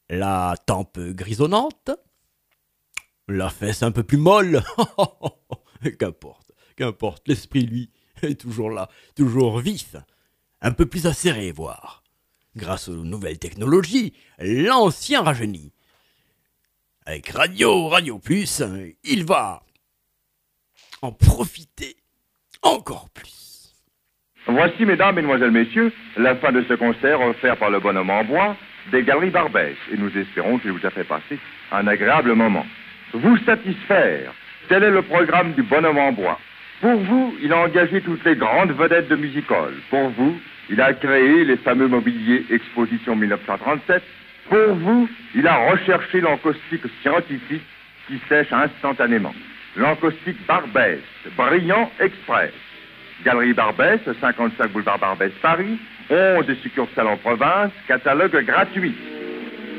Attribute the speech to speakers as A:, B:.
A: la tempe grisonnante, la fesse un peu plus molle. Qu'importe, qu'importe, l'esprit, lui, est toujours là, toujours vif, un peu plus acéré, voire. Grâce aux nouvelles technologies, l'ancien rajeunit. Avec Radio Plus, il va en profiter encore plus.
B: Voici, mesdames, mesdemoiselles, messieurs, la fin de ce concert offert par le bonhomme en bois des Galeries Barbès. Et nous espérons qu'il vous a fait passer un agréable moment. Vous satisfaire, tel est le programme du bonhomme en bois. Pour vous, il a engagé toutes les grandes vedettes de music-hall. Pour vous, il a créé les fameux mobiliers Exposition 1937. Pour vous, il a recherché l'encaustique scientifique qui sèche instantanément. L'encaustique Barbès, brillant express. Galerie Barbès, 55 boulevard Barbès, Paris, 11 succursales en province, catalogue gratuit.